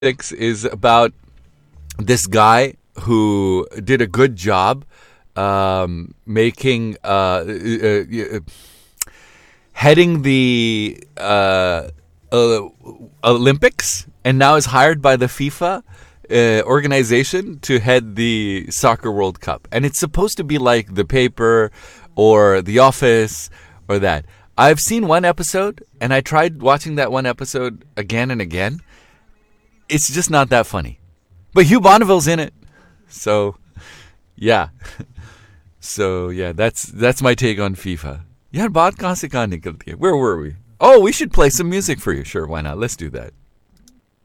is about this guy who did a good job making heading the Olympics, and now is hired by the FIFA organization to head the soccer World Cup. And it's supposed to be like The Paper or The Office or that. I've seen one episode, and I tried watching that one episode again and again. It's just not that funny. But Hugh Bonneville's in it. So, yeah. So, yeah, that's my take on FIFA. यार बात कहाँ से कहाँ निकलती है? Where were we? Oh, we should play some music for you. Sure, why not? Let's do that.